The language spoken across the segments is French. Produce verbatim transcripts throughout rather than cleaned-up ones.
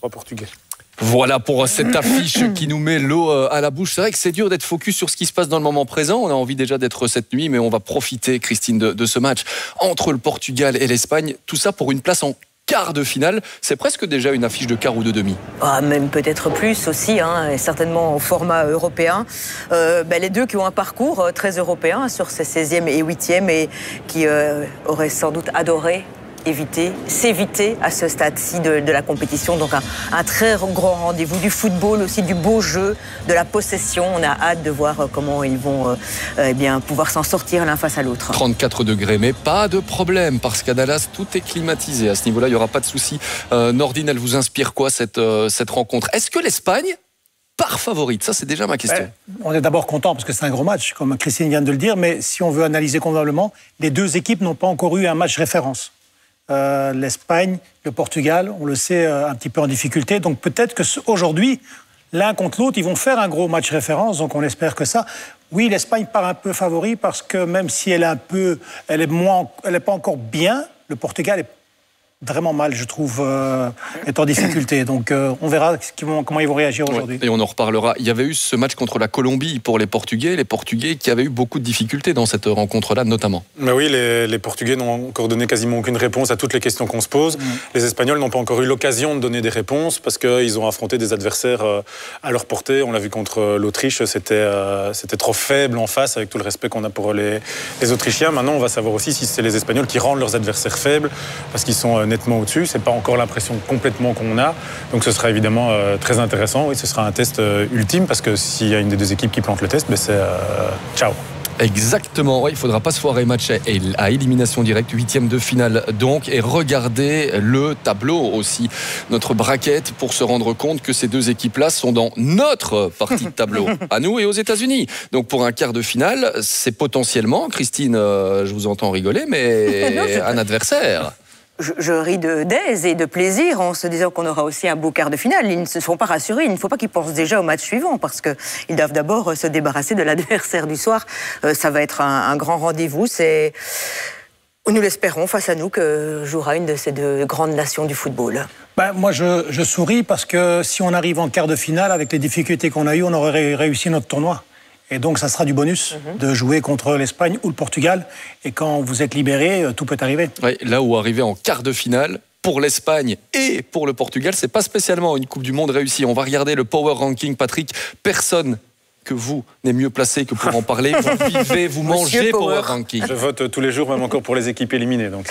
trois Portugais. Voilà pour cette affiche qui nous met l'eau à la bouche. C'est vrai que c'est dur d'être focus sur ce qui se passe dans le moment présent. On a envie déjà d'être cette nuit, mais on va profiter, Christine, de, de ce match entre le Portugal et l'Espagne. Tout ça pour une place en quart de finale. C'est presque déjà une affiche de quart ou de demi. Ah, même peut-être plus aussi, hein, et certainement au format européen. Euh, ben, les deux qui ont un parcours très européen sur ces seizième et huitième et qui euh, auraient sans doute adoré éviter, s'éviter à ce stade-ci de, de la compétition. Donc un, un très grand rendez-vous du football, aussi du beau jeu, de la possession. On a hâte de voir comment ils vont euh, eh bien, pouvoir s'en sortir l'un face à l'autre. trente-quatre degrés, mais pas de problème, parce qu'à Dallas, tout est climatisé. À ce niveau-là, il n'y aura pas de souci. Euh, Nordine, elle vous inspire quoi, cette, euh, cette rencontre? Est-ce que l'Espagne part favorite? Ça, c'est déjà ma question. Ouais, on est d'abord content parce que c'est un gros match, comme Christine vient de le dire, mais si on veut analyser convenablement, les deux équipes n'ont pas encore eu un match référence. Euh, L'Espagne, le Portugal, on le sait, euh, un petit peu en difficulté. Donc peut-être qu'aujourd'hui, l'un contre l'autre, ils vont faire un gros match référence. Donc on espère que ça. Oui, l'Espagne part un peu favori parce que même si elle est un peu, elle est moins, elle n'est pas encore bien, le Portugal est vraiment mal, je trouve, euh, est en difficulté. Donc, euh, on verra vont, comment ils vont réagir aujourd'hui. Ouais, et on en reparlera. Il y avait eu ce match contre la Colombie pour les Portugais. Les Portugais qui avaient eu beaucoup de difficultés dans cette rencontre-là, notamment. Mais oui, les, les Portugais n'ont encore donné quasiment aucune réponse à toutes les questions qu'on se pose. Mmh. Les Espagnols n'ont pas encore eu l'occasion de donner des réponses parce qu'ils ont affronté des adversaires à leur portée. On l'a vu contre l'Autriche, c'était, euh, c'était trop faible en face, avec tout le respect qu'on a pour les, les Autrichiens. Maintenant, on va savoir aussi si c'est les Espagnols qui rendent leurs adversaires faibles parce qu'ils sont nettement au-dessus. C'est pas encore l'impression complètement qu'on a. Donc ce sera évidemment euh, très intéressant. Oui, ce sera un test euh, ultime parce que s'il y a une des deux équipes qui plante le test, ben c'est euh, ciao. Exactement, ouais, il ne faudra pas se foirer match à élimination directe, huitième de finale donc, et regardez le tableau aussi, notre braquette, pour se rendre compte que ces deux équipes-là sont dans notre partie de tableau, à nous et aux États-Unis. Donc pour un quart de finale, c'est potentiellement, Christine, euh, je vous entends rigoler, mais non, je... un adversaire. Je, je ris de d'aise et de plaisir en se disant qu'on aura aussi un beau quart de finale. Ils ne se seront pas rassurés. Il ne faut pas qu'ils pensent déjà au match suivant parce qu'ils doivent d'abord se débarrasser de l'adversaire du soir. Euh, ça va être un, un grand rendez-vous. C'est, nous l'espérons, face à nous, que jouera une de ces deux grandes nations du football. Ben, moi, je, je souris parce que si on arrive en quart de finale, avec les difficultés qu'on a eues, on aurait réussi notre tournoi. Et donc, ça sera du bonus mmh. de jouer contre l'Espagne ou le Portugal. Et quand vous êtes libéré, tout peut arriver. Ouais, là où arriver en quart de finale, pour l'Espagne et pour le Portugal, c'est pas spécialement une Coupe du Monde réussie. On va regarder le Power Ranking. Patrick, personne que vous n'est mieux placé que pour en parler. Vous vivez, vous mangez Power. Power Ranking. Je vote tous les jours, même encore pour les équipes éliminées. Donc.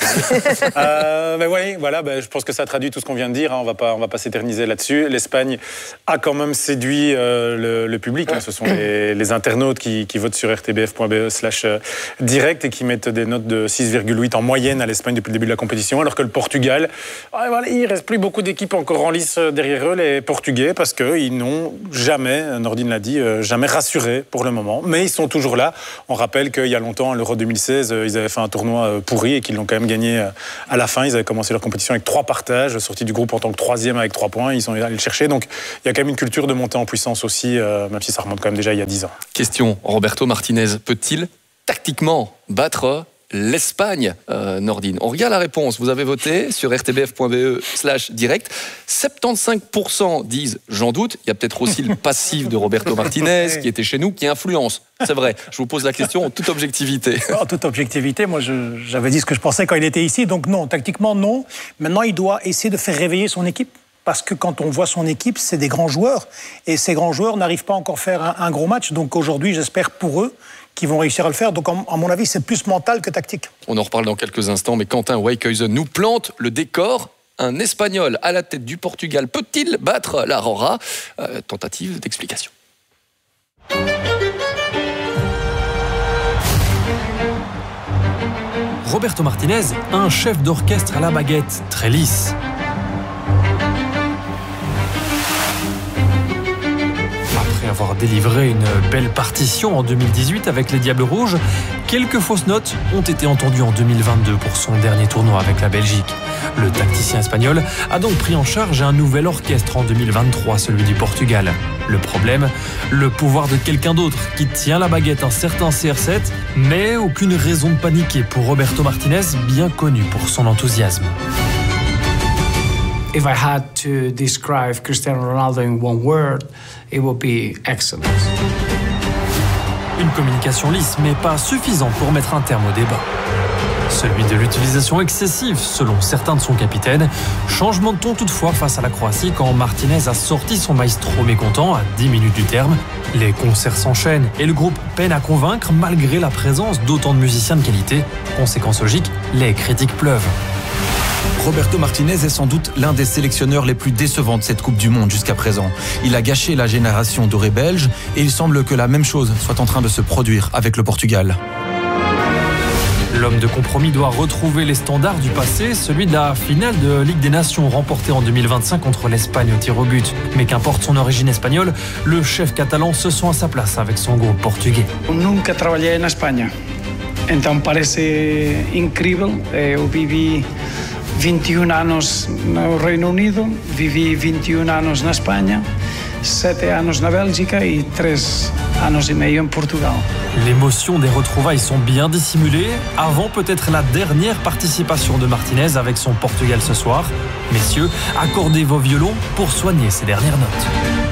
euh, mais oui, voilà, ben, je pense que ça traduit tout ce qu'on vient de dire. Hein. On va pas, on va pas s'éterniser là-dessus. L'Espagne a quand même séduit euh, le, le public. Hein. Ce sont les, les internautes qui, qui votent sur r t b f point b e slash direct et qui mettent des notes de six virgule huit en moyenne à l'Espagne depuis le début de la compétition, alors que le Portugal, ah, voilà, il reste plus beaucoup d'équipes encore en lice derrière eux, les Portugais, parce qu'ils n'ont jamais, Nordine l'a dit, euh, jamais rassurés pour le moment, mais ils sont toujours là. On rappelle qu'il y a longtemps, l'Euro deux mille seize, ils avaient fait un tournoi pourri et qu'ils l'ont quand même gagné à la fin. Ils avaient commencé leur compétition avec trois partages, sortis du groupe en tant que troisième avec trois points. Ils sont allés le chercher. Donc il y a quand même une culture de montée en puissance aussi, même si ça remonte quand même déjà il y a dix ans. Question, Roberto Martinez peut-il tactiquement battre l'Espagne, euh, Nordine? On regarde la réponse. Vous avez voté sur r t b f point b e slash direct. soixante-quinze pour cent disent j'en doute. Il y a peut-être aussi le passif de Roberto Martinez qui était chez nous, qui influence. C'est vrai. Je vous pose la question en toute objectivité. En toute objectivité, moi je, j'avais dit ce que je pensais quand il était ici. Donc non, tactiquement non. Maintenant, il doit essayer de faire réveiller son équipe. Parce que quand on voit son équipe, c'est des grands joueurs. Et ces grands joueurs n'arrivent pas encore à faire un, un gros match. Donc aujourd'hui, j'espère pour eux qu'ils vont réussir à le faire. Donc à mon avis, c'est plus mental que tactique. On en reparle dans quelques instants. Mais Quentin Weykhuysen nous plante le décor. Un Espagnol à la tête du Portugal peut-il battre l'Aurora? euh, Tentative d'explication. Roberto Martinez, un chef d'orchestre à la baguette, très lisse. Avoir délivré une belle partition en deux mille dix-huit avec les Diables Rouges, quelques fausses notes ont été entendues en deux mille vingt-deux pour son dernier tournoi avec la Belgique. Le tacticien espagnol a donc pris en charge un nouvel orchestre en deux mille vingt-trois, celui du Portugal. Le problème, le pouvoir de quelqu'un d'autre qui tient la baguette, un certain C R sept, mais aucune raison de paniquer pour Roberto Martinez, bien connu pour son enthousiasme. If I had to describe Cristiano Ronaldo in one word, it would be excellence. Une communication lisse, mais pas suffisante pour mettre un terme au débat. Celui de l'utilisation excessive, selon certains de son capitaine. Changement de ton toutefois face à la Croatie quand Martinez a sorti son maestro mécontent à dix minutes du terme. Les concerts s'enchaînent et le groupe peine à convaincre malgré la présence d'autant de musiciens de qualité. Conséquence logique, les critiques pleuvent. Roberto Martinez est sans doute l'un des sélectionneurs les plus décevants de cette Coupe du Monde jusqu'à présent. Il a gâché la génération dorée belge et il semble que la même chose soit en train de se produire avec le Portugal. L'homme de compromis doit retrouver les standards du passé, celui de la finale de Ligue des Nations remportée en deux mille vingt-cinq contre l'Espagne au tir au but. Mais qu'importe son origine espagnole, le chef catalan se sent à sa place avec son groupe portugais. Nunca trabalhei na Espanha, então parece incrível. Eu vivi vinte e um anos no Reino Unido, vivi vinte e um anos na Espanha, sete anos na Bélgica e três anos e meio em Portugal. L'émotion des retrouvailles sont bien dissimulées. Avant peut-être la dernière participation de Martinez avec son Portugal ce soir. Messieurs, accordez vos violons pour soigner ces dernières notes.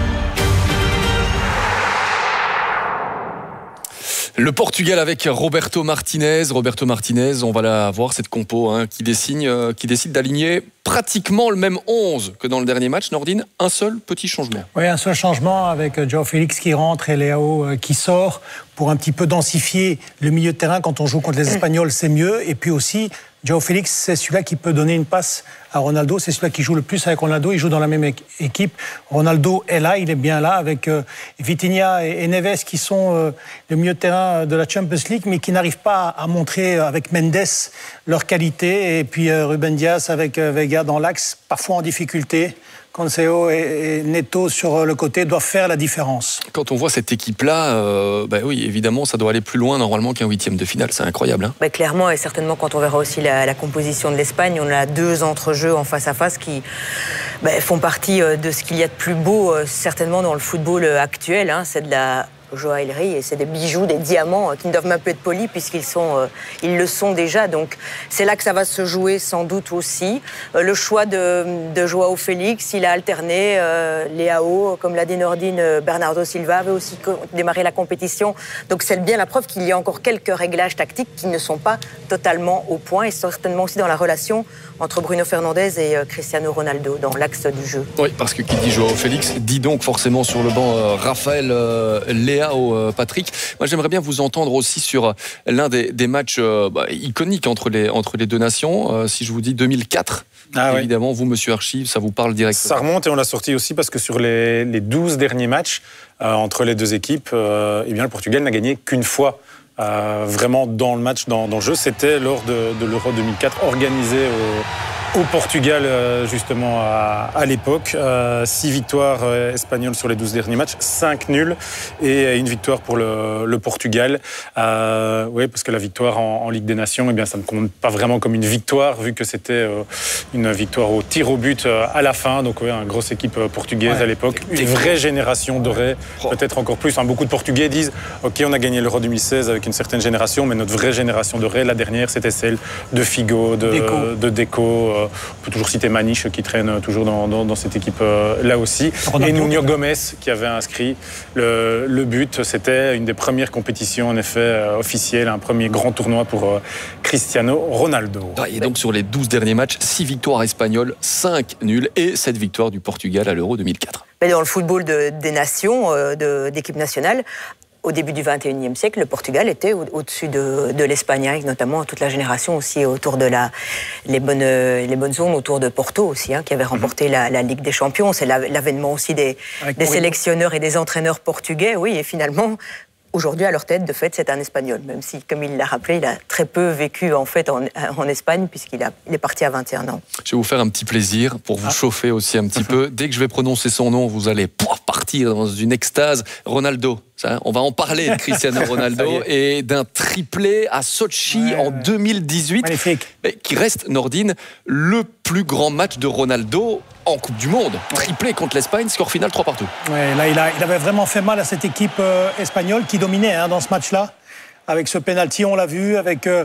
Le Portugal avec Roberto Martinez. Roberto Martinez, on va la voir, cette compo hein, qui, désigne, euh, qui décide d'aligner pratiquement le même onze que dans le dernier match. Nordine, un seul petit changement. Oui, un seul changement avec João Félix qui rentre et Léao qui sort pour un petit peu densifier le milieu de terrain. Quand on joue contre les Espagnols, c'est mieux. Et puis aussi, João Félix, c'est celui-là qui peut donner une passe à Ronaldo. C'est celui-là qui joue le plus avec Ronaldo. Il joue dans la même équipe. Ronaldo est là, il est bien là avec euh, Vitinha et, et Neves qui sont euh, le milieu de terrain de la Champions League, mais qui n'arrivent pas à montrer euh, avec Mendes leur qualité. Et puis euh, Ruben Dias avec euh, Vega dans l'axe, parfois en difficulté. Cancelo et Neto sur le côté doivent faire la différence. Quand on voit cette équipe-là, euh, bah oui, évidemment, ça doit aller plus loin normalement qu'un huitième de finale. C'est incroyable. Hein bah, clairement, et certainement quand on verra aussi la, la composition de l'Espagne, on a deux entrejeux en face à face qui bah, font partie de ce qu'il y a de plus beau, certainement dans le football actuel. Hein, c'est de la joaillerie et c'est des bijoux, des diamants qui ne doivent même plus être polis puisqu'ils sont, euh, ils le sont déjà. Donc c'est là que ça va se jouer sans doute aussi. Euh, le choix de, de João Félix, il a alterné euh, Léao, comme l'a dit Nordine, Bernardo Silva avait aussi démarré la compétition. Donc c'est bien la preuve qu'il y a encore quelques réglages tactiques qui ne sont pas totalement au point et certainement aussi dans la relation entre Bruno Fernandes et euh, Cristiano Ronaldo dans l'axe du jeu. Oui, parce que qui dit João Félix dit donc forcément sur le banc euh, Raphaël euh, Léao. Au Patrick. Moi, j'aimerais bien vous entendre aussi sur l'un des, des matchs euh, bah, iconiques entre les, entre les deux nations. Euh, si je vous dis deux mille quatre, ah, évidemment, oui. Vous, monsieur Archive, ça vous parle directement. Ça remonte et on l'a sorti aussi parce que sur les, les douze derniers matchs euh, entre les deux équipes, euh, eh bien, le Portugal n'a gagné qu'une fois. Euh, vraiment dans le match, dans, dans le jeu. C'était lors de, de l'Euro deux mille quatre, organisé au, au Portugal, euh, justement, à, à l'époque. Euh, six victoires euh, espagnoles sur les douze derniers matchs, cinq nuls et une victoire pour le, le Portugal. Euh, oui, parce que la victoire en, en Ligue des Nations, eh bien, ça ne compte pas vraiment comme une victoire, vu que c'était euh, une victoire au tir au but euh, à la fin. Donc, oui, une grosse équipe portugaise ouais. à l'époque. Une vraie génération dorée, ouais. peut-être encore plus. Hein, beaucoup de Portugais disent « Ok, on a gagné l'Euro deux mille seize avec une certaine génération, mais notre vraie génération dorée, la dernière, c'était celle de Figo, de Deco. De Deco. Euh, on peut toujours citer Maniche qui traîne toujours dans, dans, dans cette équipe-là euh, aussi. Et Nuno Gomes qui avait inscrit le, le but. C'était une des premières compétitions, en effet, euh, officielles, un premier grand tournoi pour euh, Cristiano Ronaldo. Et donc sur les douze derniers matchs, six victoires espagnoles, cinq nuls et sept victoires du Portugal à l'Euro deux mille quatre. Mais dans le football de, des nations, euh, de, d'équipe nationale, au début du vingt et unième siècle, le Portugal était au- au-dessus de, de l'Espagne, avec notamment toute la génération aussi autour de la, les, bonnes, les bonnes zones autour de Porto aussi, hein, qui avait remporté la, la Ligue des Champions. C'est la- l'avènement aussi des, des sélectionneurs et des entraîneurs portugais, oui, et finalement... Aujourd'hui, à leur tête, de fait, c'est un Espagnol, même si, comme il l'a rappelé, il a très peu vécu en fait en, en Espagne, puisqu'il a, il est parti à vingt et un ans. Je vais vous faire un petit plaisir pour vous ah. chauffer aussi un petit peu. Dès que je vais prononcer son nom, vous allez pouah, partir dans une extase. Ronaldo, ça, on va en parler de Cristiano Ronaldo et d'un triplé à Sochi ouais, en deux mille dix-huit, qui reste, Nordine, le plus grand match de Ronaldo en Coupe du Monde. Triplé contre l'Espagne, score final trois partout. Ouais, là, il, a, il avait vraiment fait mal à cette équipe euh, espagnole qui dominait hein, dans ce match-là. Avec ce pénalty, on l'a vu, avec euh,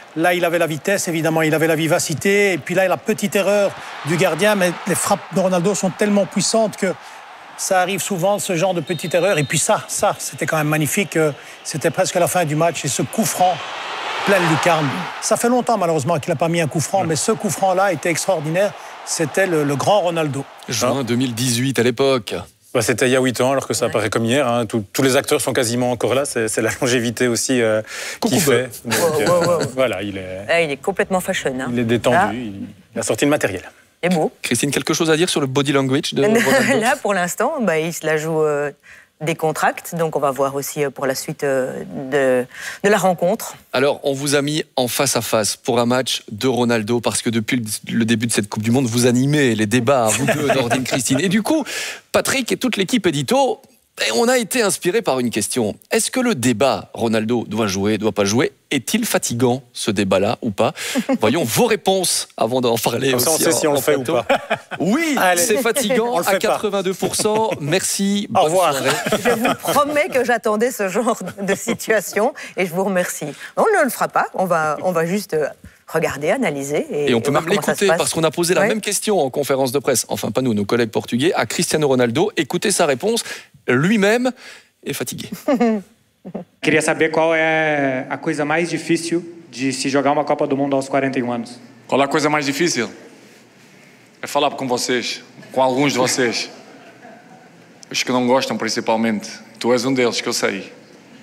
Là, il avait la vitesse, évidemment, il avait la vivacité. Et puis là, la petite erreur du gardien, mais les frappes de Ronaldo sont tellement puissantes que ça arrive souvent, ce genre de petite erreur. Et puis ça, ça, c'était quand même magnifique. C'était presque la fin du match. Et ce coup franc, plein de lucarne. Ça fait longtemps, malheureusement, qu'il n'a pas mis un coup franc, mais ce coup franc-là était extraordinaire. C'était le, le grand Ronaldo. Juin deux mille dix-huit, à l'époque. Bah, c'était il y a huit ans, alors que ça ouais. paraît comme hier. Hein. Tous, tous les acteurs sont quasiment encore là. C'est, c'est la longévité aussi euh, qui fait. Donc, wow, wow, wow. Euh, voilà, il est, ah, il est complètement fashion. Hein. Il est détendu. Ah. Il, il a sorti le matériel. Et beau. Christine, quelque chose à dire sur le body language de Ronaldo? Là, pour l'instant, bah, il se la joue euh, décontracte. Donc, on va voir aussi euh, pour la suite euh, de, de la rencontre. Alors, on vous a mis en face à face pour un match de Ronaldo parce que depuis le, le début de cette Coupe du Monde, vous animez les débats, vous deux, Nordine, Christine. Et du coup, Patrick et toute l'équipe édito, on a été inspirés par une question. Est-ce que le débat Ronaldo doit jouer, doit pas jouer, est-il fatigant, ce débat-là, ou pas? Voyons vos réponses avant d'en parler. Comme aussi ça, on sait en, si on le fait plateau. ou pas. Oui, Allez, c'est fatigant à quatre-vingt-deux pour cent. Merci, au revoir. Soirée. Je vous promets que j'attendais ce genre de situation et je vous remercie. On ne le fera pas, on va, on va juste regarder, analyser. Et, et on peut et même l'écouter parce qu'on a posé la ouais. même question en conférence de presse, enfin pas nous, nos collègues portugais, à Cristiano Ronaldo. Écoutez sa réponse, lui-même est fatigué. Queria saber qual é a coisa mais difícil de se jogar uma Copa do Mundo aos quarenta e um anos. Qual é a coisa mais difícil? É falar com vocês, com alguns de vocês. Os que não gostam, principalmente. Tu és um deles, que eu sei.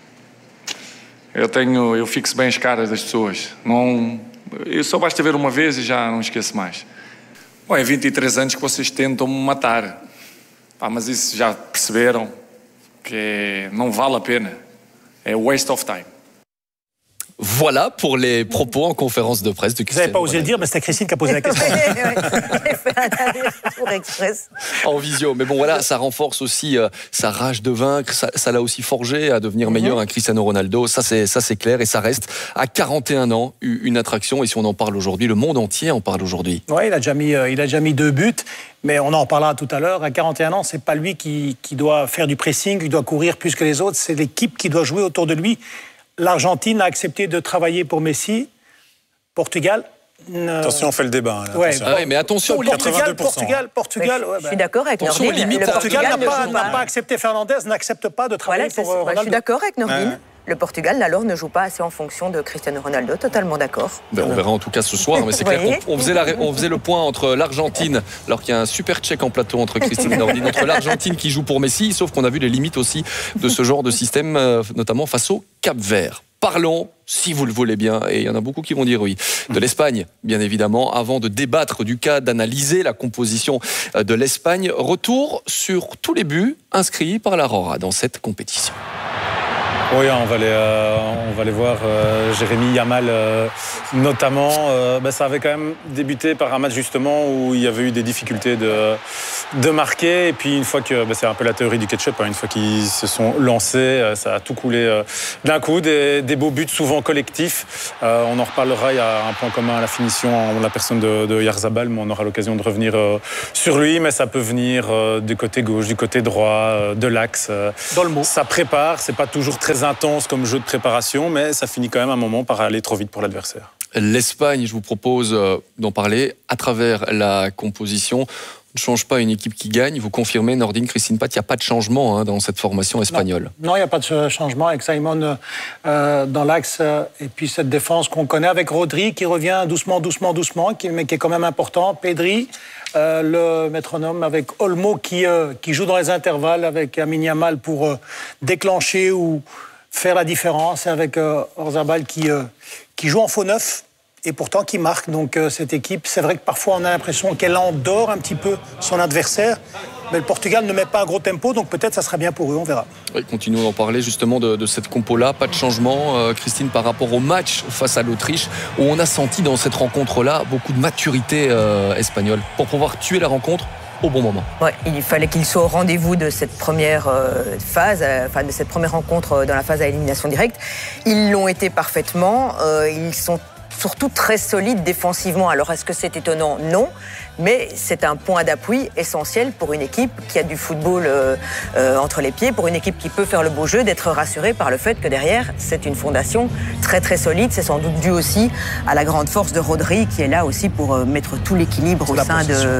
Eu tenho, eu fixo bem as caras das pessoas. Não, eu só basta ver uma vez e já não esqueço mais. Bom, é vinte e três anos que vocês tentam me matar. Ah, mas isso já perceberam que não vale a pena. É waste of time. Voilà pour les propos en conférence de presse de Cristiano. Vous n'avez pas osé le dire, mais c'était Christine qui a posé la question. J'ai fait un aller-retour express. En visio. Mais bon, voilà, ça renforce aussi euh, sa rage de vaincre. Ça, ça l'a aussi forgé à devenir meilleur, mm-hmm. un Cristiano Ronaldo. Ça, c'est, ça, c'est clair. Et ça reste à quarante et un ans une attraction. Et si on en parle aujourd'hui, le monde entier en parle aujourd'hui. Oui, il a déjà mis, euh, il a déjà mis deux buts. Mais on en parlera tout à l'heure. À quarante et un ans, c'est pas lui qui, qui doit faire du pressing, qui doit courir plus que les autres. C'est l'équipe qui doit jouer autour de lui. L'Argentine a accepté de travailler pour Messi. Portugal. Euh... Attention, on fait le débat. Hein, ouais. Ah oui, mais attention, Portugal, Portugal, Portugal. Ouais, bah... Je suis d'accord avec attention, Nordine. Limite, le Portugal, Portugal n'a, pas, ne n'a pas. pas accepté Fernandez, n'accepte pas de travailler voilà, pour euh, Ronaldo. Je suis d'accord avec Nordine. Ouais. Le Portugal, alors, ne joue pas assez en fonction de Cristiano Ronaldo. Totalement d'accord. Ben, on verra en tout cas ce soir, mais c'est clair qu'on on faisait, la, on faisait le point entre l'Argentine, alors qu'il y a un super check en plateau entre Christine et Nordine, entre l'Argentine qui joue pour Messi, sauf qu'on a vu les limites aussi de ce genre de système, notamment face au Cap-Vert. Parlons, si vous le voulez bien, et il y en a beaucoup qui vont dire oui, de l'Espagne, bien évidemment, avant de débattre du cas, d'analyser la composition de l'Espagne. Retour sur tous les buts inscrits par la Rora dans cette compétition. Oui, on va les, euh, on va les voir. Euh, Jérémy Yamal, euh, notamment, euh, bah, ça avait quand même débuté par un match justement où il y avait eu des difficultés de, de marquer. Et puis une fois que, bah, c'est un peu la théorie du ketchup, hein, une fois qu'ils se sont lancés, euh, ça a tout coulé euh, d'un coup. Des, des beaux buts, souvent collectifs. Euh, on en reparlera. Il y a un point commun à la finition en la personne de, de Yarzabal, mais on aura l'occasion de revenir euh, sur lui. Mais ça peut venir euh, du côté gauche, du côté droit, euh, de l'axe. Euh, Dans le mot. Ça prépare. C'est pas toujours très intense comme jeu de préparation, mais ça finit quand même un moment par aller trop vite pour l'adversaire. L'Espagne, je vous propose d'en parler à travers la composition. On ne change pas une équipe qui gagne. Vous confirmez, Nordine, Christine Pat, il n'y a pas de changement hein, dans cette formation espagnole. Non, il n'y a pas de changement avec Simon euh, dans l'axe euh, et puis cette défense qu'on connaît avec Rodri qui revient doucement, doucement, doucement, qui, mais qui est quand même important. Pedri, euh, le métronome avec Olmo qui, euh, qui joue dans les intervalles avec Lamine Yamal pour euh, déclencher ou faire la différence, avec euh, Orzabal qui, euh, qui joue en faux neuf et pourtant qui marque. Donc euh, cette équipe, c'est vrai que parfois on a l'impression qu'elle endort un petit peu son adversaire, mais le Portugal ne met pas un gros tempo, donc peut-être ça sera bien pour eux, on verra. Oui, continuons d'en parler justement de, de cette compo-là. Pas de changement, euh, Christine, par rapport au match face à l'Autriche, où on a senti dans cette rencontre-là beaucoup de maturité euh, espagnole pour pouvoir tuer la rencontre au bon moment. Ouais, il fallait qu'il soit au rendez-vous de cette première euh, phase, euh, enfin de cette première rencontre euh, dans la phase à élimination directe. Ils l'ont été parfaitement. Euh, ils sont surtout très solides défensivement. Alors est-ce que c'est étonnant? Non. mais c'est un point d'appui essentiel pour une équipe qui a du football euh, euh, entre les pieds, pour une équipe qui peut faire le beau jeu, d'être rassurée par le fait que derrière, c'est une fondation très très solide. C'est sans doute dû aussi à la grande force de Rodri qui est là aussi pour euh, mettre tout l'équilibre au sein de,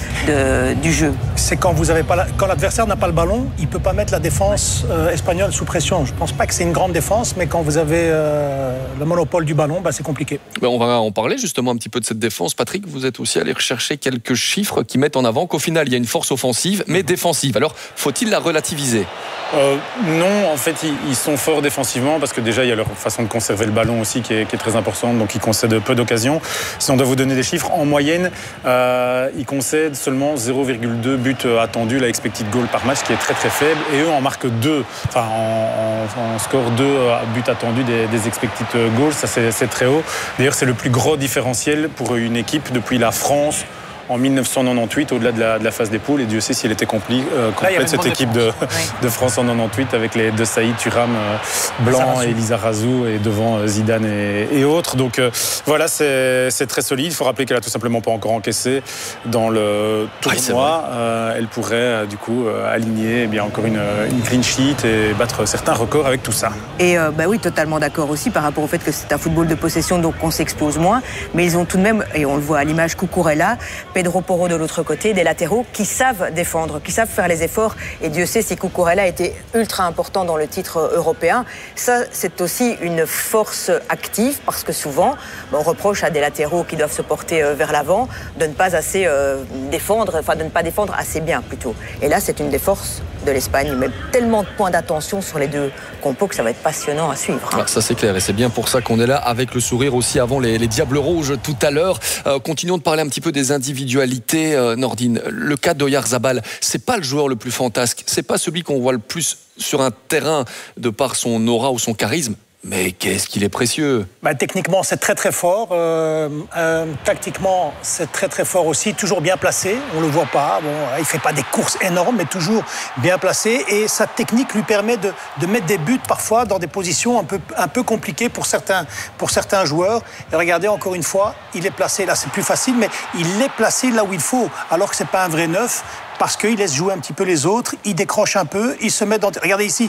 de, du jeu. C'est quand vous avez pas la, quand l'adversaire n'a pas le ballon, il peut pas mettre la défense euh, espagnole sous pression. Je pense pas que c'est une grande défense, mais quand vous avez euh, le monopole du ballon, bah, c'est compliqué. Ben on va en parler justement un petit peu de cette défense. Patrick, vous êtes aussi allé rechercher quelques chiffres qui mettent en avant qu'au final, il y a une force offensive, mais défensive. Alors, faut-il la relativiser ? Euh, non, en fait, ils, ils sont forts défensivement parce que déjà, il y a leur façon de conserver le ballon aussi qui est, qui est très importante, donc ils concèdent peu d'occasions. Si on doit vous donner des chiffres, en moyenne, euh, ils concèdent seulement zéro virgule deux buts attendus, la expected goal par match, qui est très très faible, et eux en marquent deux, enfin en, en, en score deux buts attendus des, des expected goals, ça c'est, c'est très haut. D'ailleurs, c'est le plus gros différentiel pour une équipe depuis la France en mille neuf cent quatre-vingt-dix-huit, au-delà de la, de la phase des poules, et Dieu sait s'il était compli, euh, complète cette équipe de, de France en quatre-vingt-dix-huit avec les deux Saïd, Thuram, euh, Blanc et Lizarazu, et devant euh, Zidane et, et autres. Donc euh, voilà, c'est, c'est très solide. Il faut rappeler qu'elle a tout simplement pas encore encaissé dans le tournoi. Ah, euh, elle pourrait euh, du coup euh, aligner eh bien, encore une, une clean sheet et battre certains records avec tout ça. Et euh, bah oui, totalement d'accord aussi par rapport au fait que c'est un football de possession, donc on s'expose moins. Mais ils ont tout de même, et on le voit à l'image, Cucurella, Pedro Porro de l'autre côté, des latéraux qui savent défendre, qui savent faire les efforts. Et Dieu sait si Cucurella a été ultra important dans le titre européen. Ça, c'est aussi une force active parce que souvent, on reproche à des latéraux qui doivent se porter vers l'avant de ne pas assez euh, défendre, enfin de ne pas défendre assez bien plutôt. Et là, c'est une des forces de l'Espagne. Mais tellement de points d'attention sur les deux compos que ça va être passionnant à suivre. Hein. Ah, ça, c'est clair. Et c'est bien pour ça qu'on est là avec le sourire aussi avant les, les Diables Rouges tout à l'heure. Euh, continuons de parler un petit peu des individualités, euh, Nordine. Le cas d'Oyarzabal, c'est pas le joueur le plus fantasque. C'est pas celui qu'on voit le plus sur un terrain de par son aura ou son charisme. Mais qu'est-ce qu'il est précieux. Bah, techniquement, c'est très très fort. Euh, euh, tactiquement, c'est très très fort aussi. Toujours bien placé. On le voit pas. Bon, il fait pas des courses énormes, mais toujours bien placé. Et sa technique lui permet de, de mettre des buts parfois dans des positions un peu un peu compliquées pour certains pour certains joueurs. Et regardez encore une fois, il est placé là, c'est plus facile, mais il est placé là où il faut. Alors que c'est pas un vrai neuf, parce qu'il laisse jouer un petit peu les autres. Il décroche un peu. Il se met dans. Regardez ici.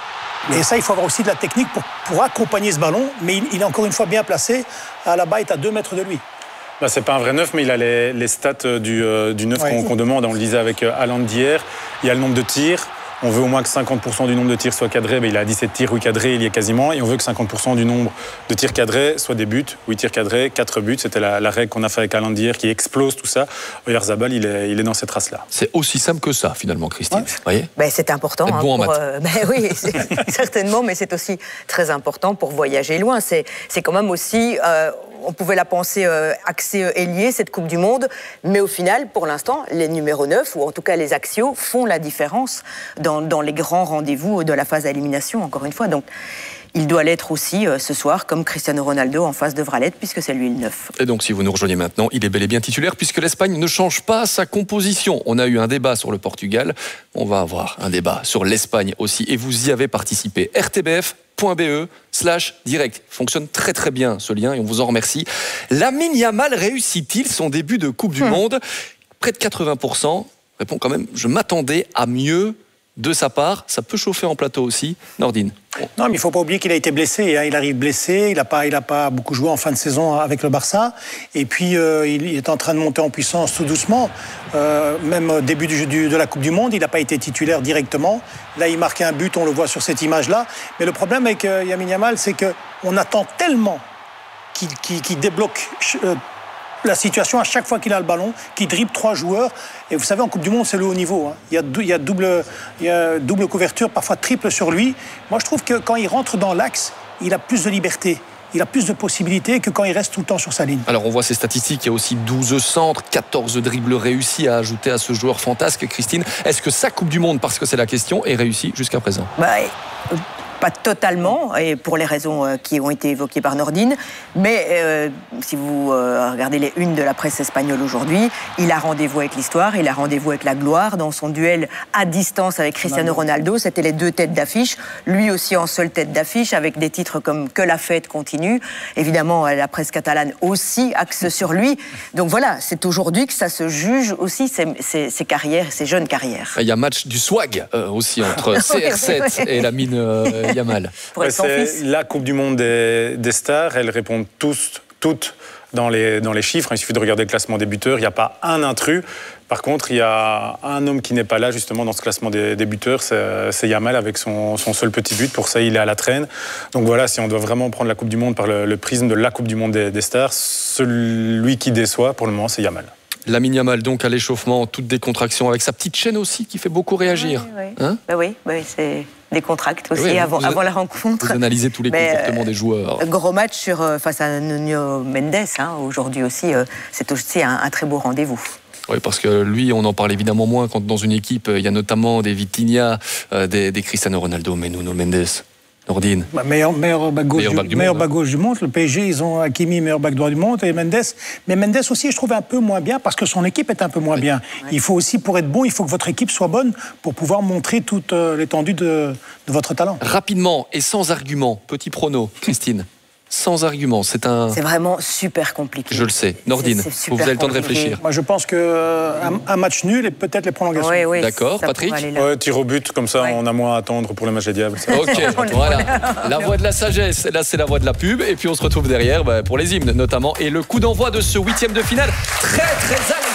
Et ça, il faut avoir aussi de la technique pour, pour accompagner ce ballon. Mais il, il est encore une fois bien placé. Là-bas, il est à deux mètres de lui. Bah, c'est pas un vrai neuf, mais il a les, les stats du, euh, du neuf ouais. qu'on, qu'on demande. On le disait avec Haaland d'hier. Il y a le nombre de tirs. On veut au moins que cinquante pour cent du nombre de tirs soit cadré. Ben, il a dix-sept tirs, oui cadrés, il y est quasiment. Et on veut que cinquante pour cent du nombre de tirs cadrés soit des buts. huit tirs cadrés, quatre buts. C'était la, la règle qu'on a fait avec Haaland d'hier qui explose tout ça. Oyarzabal, il est, il est dans cette race-là. C'est aussi simple que ça, finalement, Christine. Ouais. Vous voyez ben, c'est important. Être bon hein, en pour, maths. Euh, ben, oui, certainement, mais c'est aussi très important pour voyager loin. C'est, c'est quand même aussi... Euh, on pouvait la penser euh, axée euh, ailier, cette Coupe du Monde, mais au final, pour l'instant, les numéros neuf, ou en tout cas les axiaux, font la différence dans, dans les grands rendez-vous de la phase à élimination, encore une fois. Donc, il doit l'être aussi euh, ce soir, comme Cristiano Ronaldo en face devra l'être, puisque c'est lui le neuf. Et donc, si vous nous rejoignez maintenant, il est bel et bien titulaire, puisque l'Espagne ne change pas sa composition. On a eu un débat sur le Portugal, on va avoir un débat sur l'Espagne aussi, et vous y avez participé. R T B F point B E slash direct. Fonctionne très très bien ce lien et on vous en remercie. Lamine Yamal réussit-il son début de Coupe du hum. Monde ? Près de quatre-vingts pour cent. Répond quand même, je m'attendais à mieux de sa part. Ça peut chauffer en plateau aussi. Nordine. Non, mais il ne faut pas oublier qu'il a été blessé. Hein. Il arrive blessé. Il n'a pas, il a pas beaucoup joué en fin de saison avec le Barça. Et puis, euh, il est en train de monter en puissance tout doucement. Euh, même au début du, du, de la Coupe du Monde, il n'a pas été titulaire directement. Là, il marque un but, on le voit sur cette image-là. Mais le problème avec euh, Lamine Yamal, c'est qu'on attend tellement qu'il, qu'il, qu'il débloque euh, la situation à chaque fois qu'il a le ballon, qu'il dribble trois joueurs. Et vous savez, en Coupe du Monde, c'est le haut niveau. Hein. Il y a, il y a double, il y a double couverture, parfois triple sur lui. Moi, je trouve que quand il rentre dans l'axe, il a plus de liberté. Il a plus de possibilités que quand il reste tout le temps sur sa ligne. Alors, on voit ces statistiques. Il y a aussi douze centres, quatorze dribbles réussis à ajouter à ce joueur fantasque. Christine, est-ce que sa Coupe du Monde, parce que c'est la question, est réussie jusqu'à présent ? bah, pas totalement, et pour les raisons euh, qui ont été évoquées par Nordine, mais euh, si vous euh, regardez les unes de la presse espagnole aujourd'hui, il a rendez-vous avec l'histoire, il a rendez-vous avec la gloire. Dans son duel à distance avec Cristiano Ronaldo, c'était les deux têtes d'affiche, lui aussi en seule tête d'affiche, avec des titres comme « Que la fête continue ». Évidemment, la presse catalane aussi axe sur lui. Donc voilà, c'est aujourd'hui que ça se juge aussi, ses, ses, ses carrières, ses jeunes carrières. Il y a match du swag euh, aussi entre C R sept et la mine euh, Yamal. Ouais, c'est la Coupe du Monde des, des stars. Elles répondent tous, toutes dans les, dans les chiffres. Il suffit de regarder le classement des buteurs. Il n'y a pas un intrus. Par contre, il y a un homme qui n'est pas là justement dans ce classement des, des buteurs. C'est, c'est Yamal avec son, son seul petit but. Pour ça, il est à la traîne. Donc voilà, si on doit vraiment prendre la Coupe du Monde par le, le prisme de la Coupe du Monde des, des stars, celui qui déçoit pour le moment, c'est Yamal. Lamine Yamal, donc à l'échauffement, toute décontraction, avec sa petite chaîne aussi qui fait beaucoup réagir. Oui, oui. Hein bah oui, bah oui, c'est des contracts aussi oui, avant, vous, avant la rencontre. Vous analysez tous les Mais comportements euh, des joueurs. Gros match sur, euh, face à Nuno Mendes, hein, aujourd'hui aussi, euh, c'est aussi un, un très beau rendez-vous. Oui, parce que lui, on en parle évidemment moins quand dans une équipe, il y a notamment des Vitinha, euh, des, des Cristiano Ronaldo, mais Nuno Mendes. Nordine. Bah, meilleur, meilleur back gauche, meilleur du, back du meilleur monde, back gauche du monde. Le P S G, ils ont Hakimi, meilleur back droit du monde, et Mendes. Mais Mendes aussi, je trouve un peu moins bien parce que son équipe est un peu moins oui. bien. Oui. Il faut aussi, pour être bon, il faut que votre équipe soit bonne pour pouvoir montrer toute euh, l'étendue de, de votre talent. Rapidement et sans argument, petit prono, Christine. Sans argument, c'est un... C'est vraiment super compliqué. Je le sais. Nordine, c'est, c'est vous avez le temps de réfléchir. Moi, je pense qu'un un match nul et peut-être les prolongations. Oui, oui, d'accord, Patrick ouais, tir au but, comme ça, ouais. on a moins à attendre pour le match des Diables. Ok, voilà. La voix de la sagesse, là, c'est la voix de la pub. Et puis, on se retrouve derrière bah, pour les hymnes, notamment. Et le coup d'envoi de ce huitième de finale, très, très alléchant.